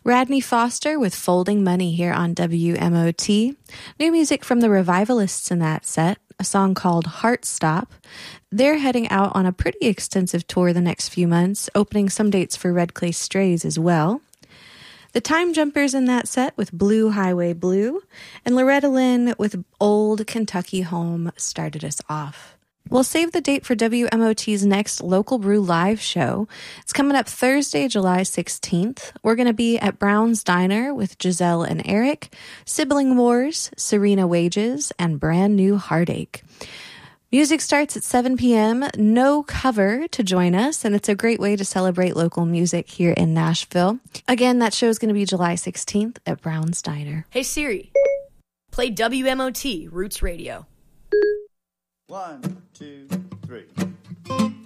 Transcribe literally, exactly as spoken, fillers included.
Radney Foster with Folding Money here on W M O T. New music from the Revivalists in that set, a song called Heart Stop. They're heading out on a pretty extensive tour the next few months, opening some dates for Red Clay Strays as well. The Time Jumpers in that set with Blue Highway Blue, and Loretta Lynn with Old Kentucky Home started us off. We'll save the date for W M O T's next Local Brew live show. It's coming up Thursday, July sixteenth. We're going to be at Brown's Diner with Giselle and Eric, Sibling Wars, Serena Wages, and Brand New Heartache. Music starts at seven p.m., no cover to join us, and it's a great way to celebrate local music here in Nashville. Again, that show is going to be July sixteenth at Brown's Diner. Hey Siri, play W M O T Roots Radio. One, two, three.